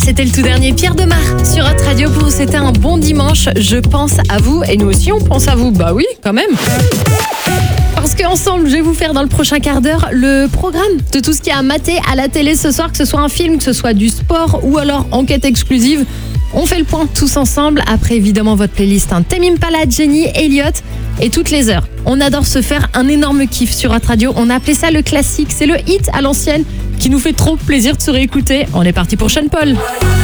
C'était le tout dernier Pierre Demar sur Hot Radio pour vous souhaiter un bon dimanche. Je pense à vous et nous aussi on pense à vous. Bah oui, quand même. Parce qu'ensemble, je vais vous faire dans le prochain quart d'heure le programme de tout ce qu'il y a à mater à la télé ce soir, que ce soit un film, que ce soit du sport ou alors enquête exclusive. On fait le point tous ensemble. Après, évidemment, votre playlist. Tame Impala, Jenny, Elliott et toutes les heures. On adore se faire un énorme kiff sur Hot Radio. On a appelé ça le classique. C'est le hit à l'ancienne qui nous fait trop plaisir de se réécouter. On est parti pour Sean Paul.